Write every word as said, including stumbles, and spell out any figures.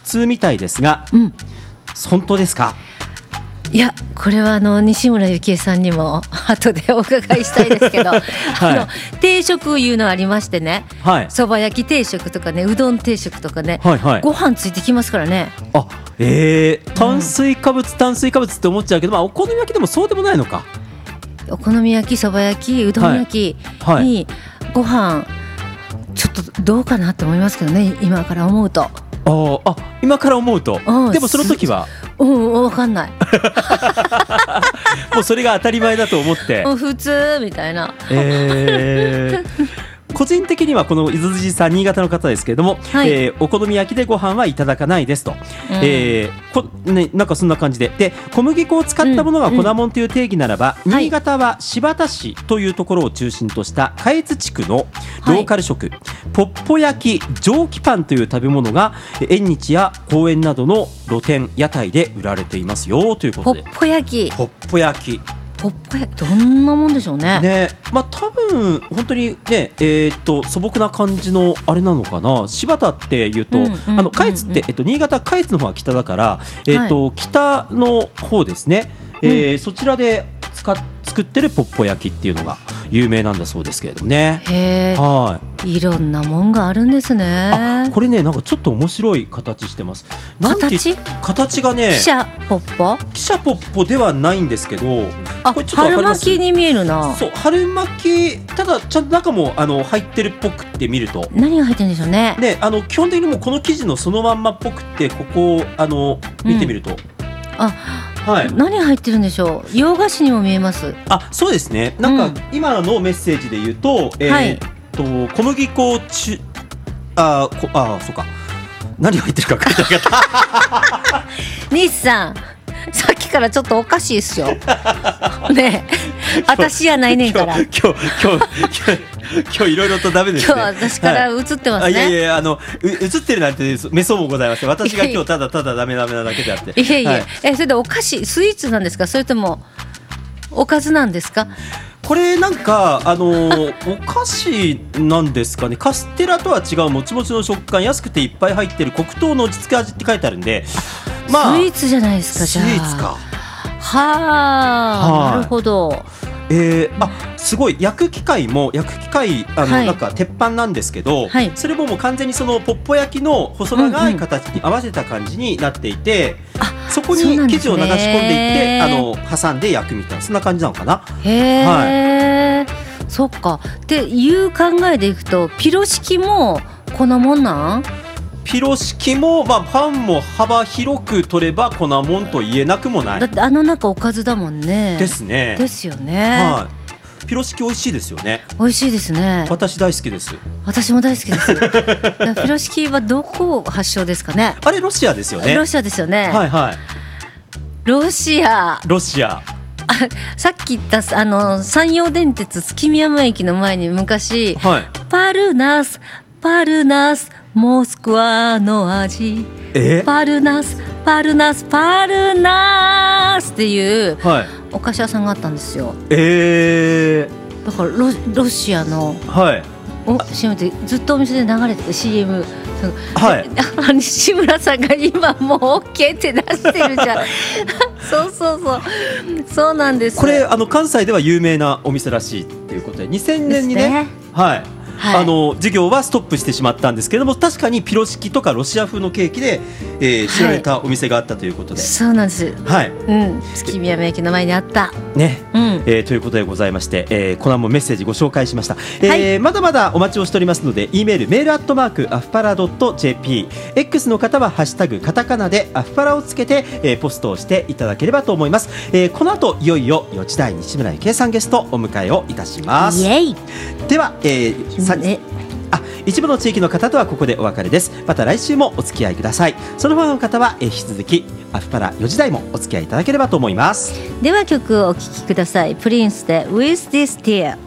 通みたいですが、 うん、 本当ですか？ いや、これはあの西村由紀恵さんにも後でお伺いしたいですけど、はい、あの定食いうのありましてね、はい、そば焼き定食とかね、うどん定食とかね、はいはい、ご飯ついてきますからね。 あ、えー、炭水化物、うん、炭水化物って思っちゃうけど、まあ、お好み焼きでもそうでもないのか。 お好み焼き、そば焼き、うどん焼きにご飯ちょっとどうかなと思いますけどね、今から思うと。 ああ、今から思うと、うん、でもその時はうん分かんないもうそれが当たり前だと思って普通みたいな、 えー個人的にはこの伊豆寺さん、新潟の方ですけれども、はい、えー、お好み焼きでご飯はいただかないですと、うん、えーこね、なんかそんな感じで、で小麦粉を使ったものが粉もんという定義ならば、うんうん、新潟は新発田市というところを中心とした下越地区のローカル食、はい、ポッポ焼き蒸気パンという食べ物が縁日や公園などの露店屋台で売られていますよということで、 ポッポ焼きポッポ焼きポッポ焼きどんなもんでしょうね。 ね、まあ多分本当にね、えー、っと素朴な感じのあれなのかな。新発田っていうと、うんうんうんうん、あの下越って、えっと、新潟下越の方は北だから、えーっとはい、北の方ですね、えーうん、そちらで使っ作ってるポッポ焼きっていうのが有名なんだそうですけれどもね。 へー、はい、いろんなもんがあるんですね。 あ、これね、なんかちょっと面白い形してます。 形形がね、 汽車ポッポ汽車ポッポではないんですけど、 あ、これちょっと春巻きに見えるな。 そう、春巻き、ただちゃんと中もあの入ってるっぽくって見ると、 何が入ってるんでしょうね。 ね、あの基本的にもうこの生地のそのまんまっぽくって、ここをあの見てみると、うん、 あ、はい、何入ってるんでしょう。洋菓子にも見えます。 あ、そうですね。なんか今のメッセージで言うと、うん、えー、っと、はい、小麦粉ちあこあそうか、何入ってるか書いてなかった西さん、さっきからちょっとおかしいっすよねえ、私やないねんから。今日今日今日今日いろいろとダメですね。 今日私から映ってますね。はい、 いやいや、あの映ってるなんてめそうもございません。私が今日ただただダメダメなだけであって。 いやいや、はい、え、それでお菓子、スイーツなんですか、それともおかずなんですか。 これなんかあのー、お菓子なんですかね。カステラとは違うもちもちの食感、安くていっぱい入ってる黒糖の落ち着く味って書いてあるんで、 まあ、スイーツじゃないですか。じゃあスイーツか。 はあ、なるほど。 えー、あ、すごい、焼く機械も焼く機械あの、はい、なんか鉄板なんですけど、はい、それももう完全にそのポッポ焼きの細長い形に合わせた感じになっていて、うんうん、そこに生地を流し込んでいってあの挟んで焼くみたいな、そんな感じなのかな。 へー、はい、そっか。っていう考えでいくと、ピロシキもこんなもんなん？ ピロシキも、まあ、パンも幅広く取れば粉もんと言えなくもない。 だってあの中おかずだもんね。 ですね。 ですよね。 はい、ピロシキ美味しいですよね。 美味しいですね。 私大好きです。 私も大好きですピロシキはどこ発祥ですかね。 あれロシアですよね。 ロシアですよね。 はいはい。 ロシア。 ロシア。 あ、さっき言ったあの山陽電鉄月見山駅の前に昔、はい、パルナスパルナスモスクワの味、えパルナスパルナスパルナスっていうお菓子屋さんがあったんですよ。 えー、だから ロ, ロシアの、はい、お シーエム ってずっとお店で流れてて シーエム、はい、西村さんが今もう OK って出してるじゃんそうそうそう、そうなんです。 これあの関西では有名なお店らしいっていうことで、にせんねんに ね, ね、はいはい、あの事業はストップしてしまったんですけれども、確かにピロシキとかロシア風のケーキで、えー、知られたお店があったということで、はい、 そうなんです、はい、うん、月見山駅の前にあったね、うん、えー、ということでございまして、えー、このもメッセージご紹介しました。えーはい、まだまだお待ちをしておりますので、 E メールメールアットマークアフパラドット ジェーピー、 X の方はハッシュタグカタカナでアフパラをつけて、えー、ポストをしていただければと思います。えー、この後いよいよよちだい西村ゆきえさんゲストお迎えをいたします。 イエイ。 では、えー、さあ一部の地域の方とはここでお別れです。また来週もお付き合いください。その他の方は、えー、引き続きアフパラよじ台もお付き合いいただければと思います。 では曲をお聴きください。プリンスで With This Tear。